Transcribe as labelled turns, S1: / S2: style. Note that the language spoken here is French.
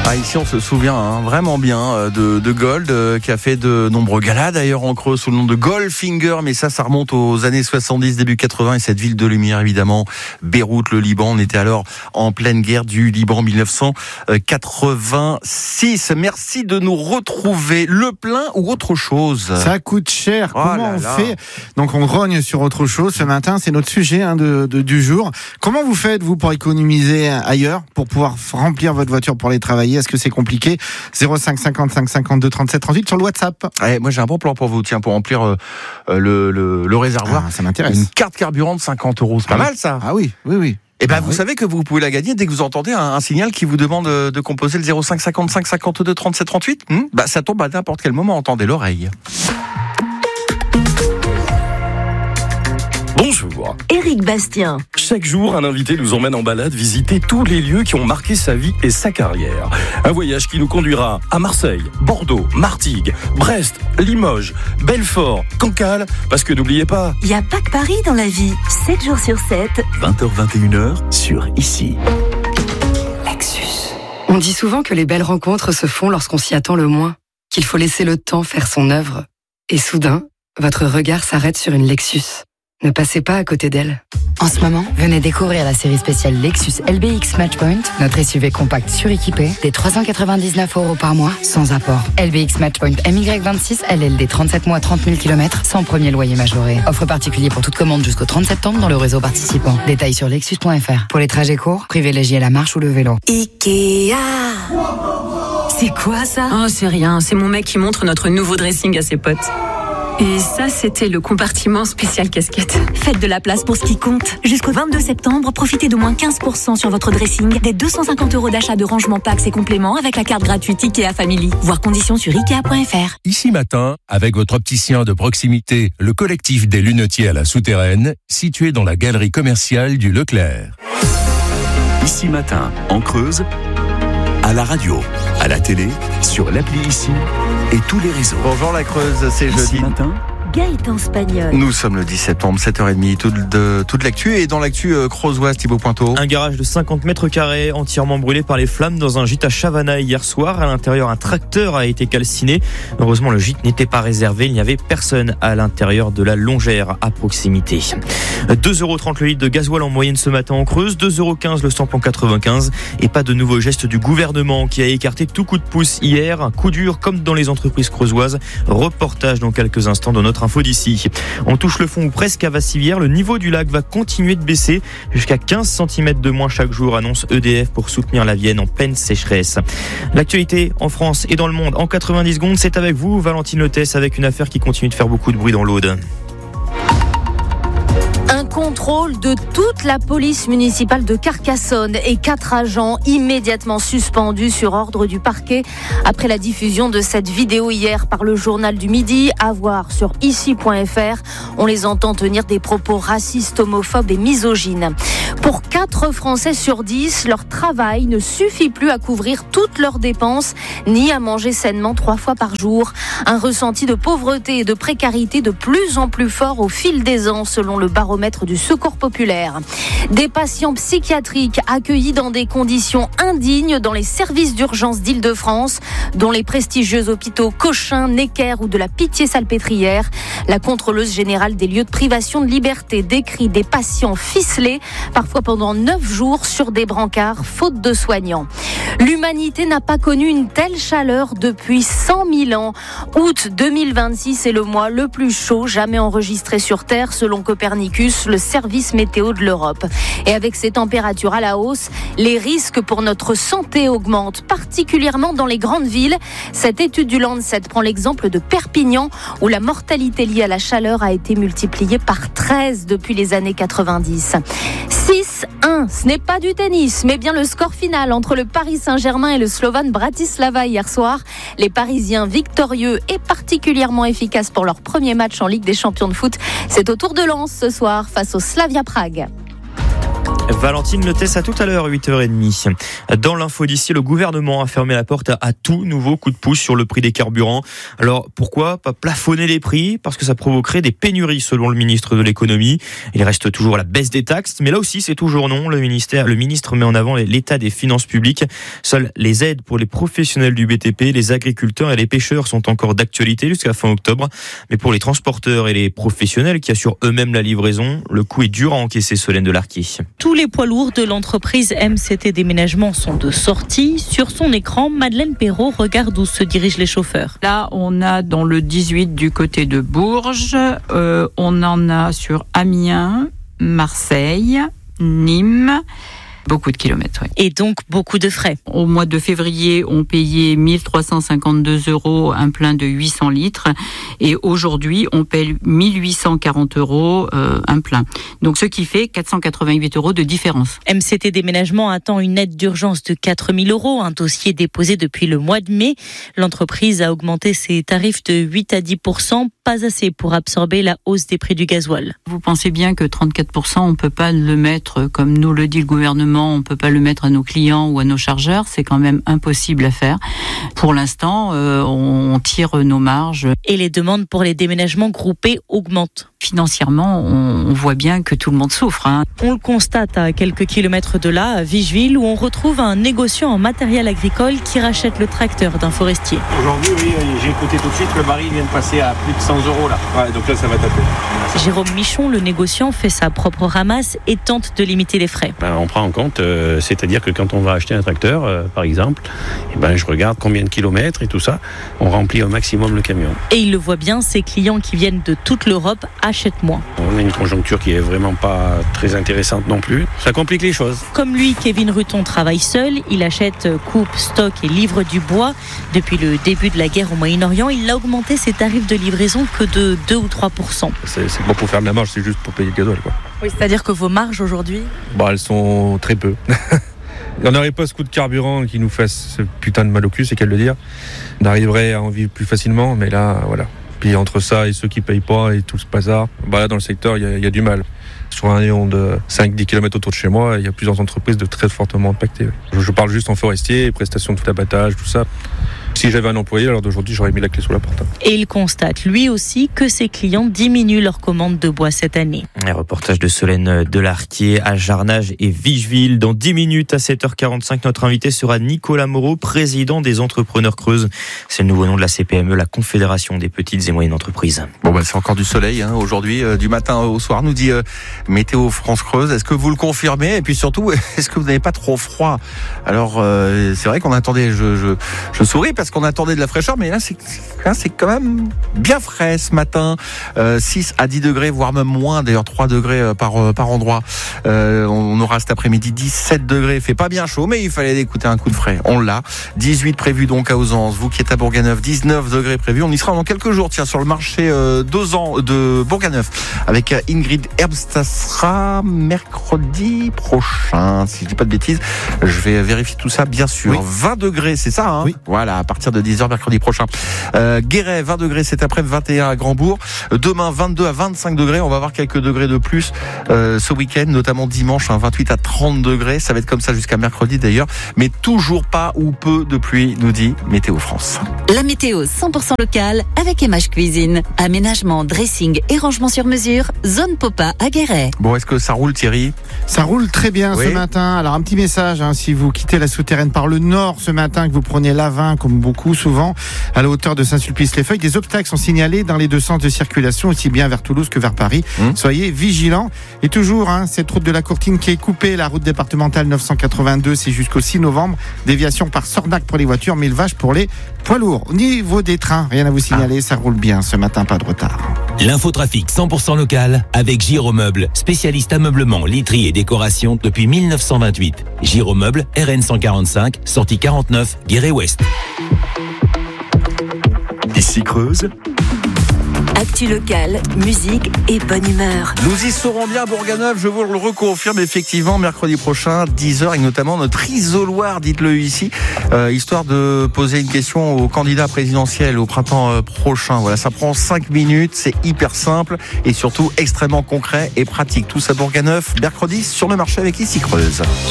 S1: Ici on se souvient vraiment bien de Gold qui a fait de nombreux galas d'ailleurs en Creuse sous le nom de Goldfinger, mais ça remonte aux années 70, début 80, et cette ville de lumière évidemment, Beyrouth, le Liban. On était alors en pleine guerre du Liban 1986. Merci de nous retrouver. Le plein ou autre chose?
S2: Ça coûte cher, comment on fait? Donc on grogne sur autre chose ce matin, c'est notre sujet du jour. Comment vous faites vous pour économiser ailleurs, pour pouvoir remplir votre voiture pour aller travailler? Est-ce que c'est compliqué? 05 55 52 37 38 sur le WhatsApp.
S1: Moi j'ai un bon plan pour vous, tiens, pour remplir le réservoir.
S2: Ça m'intéresse.
S1: Une carte carburant de 50 €, c'est pas mal ça.
S2: Ah oui.
S1: Et vous savez que vous pouvez la gagner dès que vous entendez un signal qui vous demande de composer le 05 55 52 37 38. Ça tombe à n'importe quel moment, entendez l'oreille.
S3: Bonjour.
S4: Éric Bastien.
S3: Chaque jour, un invité nous emmène en balade visiter tous les lieux qui ont marqué sa vie et sa carrière. Un voyage qui nous conduira à Marseille, Bordeaux, Martigues, Brest, Limoges, Belfort, Cancale, parce que n'oubliez pas...
S4: Il n'y a pas que Paris dans la vie. 7 jours sur 7.
S5: 20h-21h sur Ici.
S6: Lexus. On dit souvent que les belles rencontres se font lorsqu'on s'y attend le moins, qu'il faut laisser le temps faire son œuvre. Et soudain, votre regard s'arrête sur une Lexus. Ne passez pas à côté d'elle.
S7: En ce moment, venez découvrir la série spéciale Lexus LBX Matchpoint, notre SUV compact suréquipé, des 399 € par mois, sans apport. LBX Matchpoint MY26, LLD 37 mois, 30 000 km, sans premier loyer majoré. Offre particulier pour toute commande jusqu'au 30 septembre dans le réseau participant. Détails sur lexus.fr. Pour les trajets courts, privilégiez la marche ou le vélo.
S4: Ikea. C'est quoi ça?
S8: Oh, c'est rien. C'est mon mec qui montre notre nouveau dressing à ses potes. Et ça, c'était le compartiment spécial casquette.
S4: Faites de la place pour ce qui compte. Jusqu'au 22 septembre, profitez de moins 15% sur votre dressing, des 250 € d'achat de rangement packs et compléments avec la carte gratuite Ikea Family. Voir conditions sur Ikea.fr.
S9: Ici Matin, avec votre opticien de proximité, le collectif des lunetiers à la Souterraine, situé dans la galerie commerciale du Leclerc.
S5: Ici Matin, en Creuse, à la radio, à la télé, sur l'appli Ici et tous les réseaux.
S1: Bonjour la Creuse, c'est
S5: Ici
S1: jeudi.
S5: Matin.
S4: Gaëtan Spagnol.
S1: Nous sommes le 10 septembre, 7h30, toute l'actu. Et dans l'actu creusoise, Thibaut Pointeau.
S10: Un garage de 50 mètres carrés entièrement brûlé par les flammes dans un gîte à Chavanay hier soir. À l'intérieur, un tracteur a été calciné. Heureusement, le gîte n'était pas réservé. Il n'y avait personne à l'intérieur de la longère à proximité. 2,30 € le litre de gasoil en moyenne ce matin en Creuse. 2,15 € le samplon 95. Et pas de nouveau geste du gouvernement qui a écarté tout coup de pouce hier. Un coup dur comme dans les entreprises creusoises. Reportage dans quelques instants dans notre info d'ici. On touche le fond ou presque à Vassivière. Le niveau du lac va continuer de baisser jusqu'à 15 cm de moins chaque jour, annonce EDF pour soutenir la Vienne en pleine sécheresse. L'actualité en France et dans le monde en 90 secondes, c'est avec vous, Valentine Lotès, avec une affaire qui continue de faire beaucoup de bruit dans l'Aude.
S11: Un contrôle de toute la police municipale de Carcassonne et 4 agents immédiatement suspendus sur ordre du parquet après la diffusion de cette vidéo hier par le journal du Midi, à voir sur ici.fr. On les entend tenir des propos racistes, homophobes et misogynes. Pour 4 Français sur 10, leur travail ne suffit plus à couvrir toutes leurs dépenses ni à manger sainement 3 fois par jour. Un ressenti de pauvreté et de précarité de plus en plus fort au fil des ans selon le baromètre du Secours populaire. Des patients psychiatriques accueillis dans des conditions indignes dans les services d'urgence d'Île-de-France, dont les prestigieux hôpitaux Cochin, Necker ou de la Pitié-Salpêtrière. La contrôleuse générale des lieux de privation de liberté décrit des patients ficelés, parfois pendant 9 jours sur des brancards, faute de soignants. L'humanité n'a pas connu une telle chaleur depuis 100 000 ans. Août 2026 est le mois le plus chaud jamais enregistré sur Terre, selon Copernicus, le service météo de l'Europe. Et avec ces températures à la hausse, les risques pour notre santé augmentent, particulièrement dans les grandes villes. Cette étude du Lancet prend l'exemple de Perpignan, où la mortalité liée à la chaleur a été multipliée par 13 depuis les années 90. 6-1, ce n'est pas du tennis, mais bien le score final entre le Paris Saint-Germain et le Slovan Bratislava hier soir. Les Parisiens victorieux et particulièrement efficaces pour leur premier match en Ligue des Champions de foot. C'est au tour de Lens ce soir face au Slavia Prague.
S10: Valentine Le Tess, à tout à l'heure, 8h30. Dans l'info d'ici, le gouvernement a fermé la porte à tout nouveau coup de pouce sur le prix des carburants. Alors pourquoi pas plafonner les prix? Parce que ça provoquerait des pénuries selon le ministre de l'économie. Il reste toujours la baisse des taxes, mais là aussi c'est toujours non. Le ministre met en avant l'état des finances publiques. Seules les aides pour les professionnels du BTP, les agriculteurs et les pêcheurs sont encore d'actualité jusqu'à fin octobre. Mais pour les transporteurs et les professionnels qui assurent eux-mêmes la livraison, le coup est dur à encaisser, Solène Delarquier.
S12: Tous les poids lourds de l'entreprise MCT Déménagement sont de sortie. Sur son écran, Madeleine Perrault regarde où se dirigent les chauffeurs.
S13: Là, on a dans le 18 du côté de Bourges, on en a sur Amiens, Marseille, Nîmes. Beaucoup de kilomètres, oui.
S12: Et donc beaucoup de frais.
S13: Au mois de février, on payait 1 352 € un plein de 800 litres. Et aujourd'hui, on paye 1 840 € un plein. Donc ce qui fait 488 € de différence.
S12: MCT Déménagement attend une aide d'urgence de 4 000 €, un dossier déposé depuis le mois de mai. L'entreprise a augmenté ses tarifs de 8 à 10%, pas assez pour absorber la hausse des prix du gasoil.
S13: Vous pensez bien que 34%, on ne peut pas le mettre, comme nous le dit le gouvernement, on ne peut pas le mettre à nos clients ou à nos chargeurs, c'est quand même impossible à faire. Pour l'instant, on tire nos marges.
S12: Et les demandes pour les déménagements groupés augmentent.
S13: Financièrement, on voit bien que tout le monde souffre.
S12: On le constate à quelques kilomètres de là, à Vigeville, où on retrouve un négociant en matériel agricole qui rachète le tracteur d'un forestier.
S14: Aujourd'hui, oui, j'ai écouté tout de suite, le baril vient de passer à plus de 100 € là. Ouais, donc là, ça va taper.
S12: Jérôme Michon, le négociant, fait sa propre ramasse et tente de limiter les frais.
S15: On prend en compte, c'est-à-dire que quand on va acheter un tracteur, par exemple, je regarde combien de kilomètres et tout ça, on remplit au maximum le camion.
S12: Et il le voit bien, ses clients qui viennent de toute l'Europe achètent moins.
S15: On a une conjoncture qui est vraiment pas très intéressante non plus. Ça complique les choses.
S12: Comme lui, Kevin Ruton travaille seul. Il achète, coupe, stocke et livre du bois. Depuis le début de la guerre au Moyen-Orient, il a augmenté ses tarifs de livraison que de 2 ou 3%.
S16: C'est pas pour faire de la marge, c'est juste pour payer le gasoil, quoi.
S12: Oui, c'est-à-dire que vos marges aujourd'hui ?
S16: Elles sont très peu. On n'aurait pas ce coup de carburant qui nous fasse ce putain de mal au cul, c'est qu'à le dire. On arriverait à en vivre plus facilement, mais là, voilà. Puis entre ça et ceux qui payent pas et tout ce bazar, là dans le secteur, il y a du mal. Sur un rayon de 5-10 km autour de chez moi, il y a plusieurs entreprises de très fortement impactées. Je parle juste en forestier, prestations de tout abattage, tout ça. Si j'avais un employé, alors d'aujourd'hui, j'aurais mis la clé sous la porte.
S12: Et il constate, lui aussi, que ses clients diminuent leurs commandes de bois cette année.
S10: Un reportage de Solène Delarquier à Jarnage et Vigeville. Dans 10 minutes, à 7h45, notre invité sera Nicolas Moreau, président des entrepreneurs creuses. C'est le nouveau nom de la CPME, la Confédération des petites et moyennes entreprises.
S1: C'est encore du soleil aujourd'hui, du matin au soir, nous dit Météo France Creuse. Est-ce que vous le confirmez? Et puis surtout, est-ce que vous n'avez pas trop froid? Alors, c'est vrai qu'on attendait, je souris parce qu'on attendait de la fraîcheur, mais là c'est quand même bien frais ce matin, 6 à 10 degrés, voire même moins, d'ailleurs 3 degrés par endroit. On aura cet après-midi 17 degrés, il fait pas bien chaud, mais il fallait écouter un coup de frais, on l'a. 18 prévu donc à Ausens, vous qui êtes à Bourganeuf, 19 degrés prévus, on y sera dans quelques jours, sur le marché de Bourganeuf, avec Ingrid Herbst, ça sera mercredi prochain, si je dis pas de bêtises, je vais vérifier tout ça bien sûr. Oui. 20 degrés, c'est ça, hein? Oui. Voilà, à partir de 10h mercredi prochain. Guéret, 20 degrés cet après-midi, 21 à Grandbourg. Demain, 22 à 25 degrés. On va avoir quelques degrés de plus ce week-end, notamment dimanche, 28 à 30 degrés. Ça va être comme ça jusqu'à mercredi d'ailleurs. Mais toujours pas ou peu de pluie, nous dit Météo France.
S17: La météo 100% locale avec MH Cuisine. Aménagement, dressing et rangement sur mesure. Zone Popa à Guéret.
S1: Bon, est-ce que ça roule, Thierry?
S2: Ça roule très bien ce matin. Alors, un petit message, si vous quittez la souterraine par le nord ce matin, que vous prenez l'A20, comme beaucoup souvent, à la hauteur de Saint-Sulpice-les-Feuilles, des obstacles sont signalés dans les deux sens de circulation, aussi bien vers Toulouse que vers Paris. Soyez vigilants. Et toujours, cette route de la Courtine qui est coupée, la route départementale 982, c'est jusqu'au 6 novembre. Déviation par Sornac pour les voitures, Millevaches pour les poids lourds. Au niveau des trains, rien à vous signaler, ça roule bien ce matin, pas de retard.
S18: L'infotrafic 100% local avec Giromeuble, spécialiste ameublement, literie et décoration depuis 1928. Giromeuble, RN 145, sortie 49, Guéret-Ouest.
S5: Ici Creuse.
S4: Actu locale, musique et bonne humeur.
S1: Nous y serons bien à Bourganeuf, je vous le reconfirme effectivement, mercredi prochain, 10h, et notamment notre isoloir, dites-le ici, histoire de poser une question au candidat présidentiel au printemps prochain. Voilà, ça prend 5 minutes, c'est hyper simple et surtout extrêmement concret et pratique. Tout ça à Bourganeuf, mercredi, sur le marché avec Ici Creuse.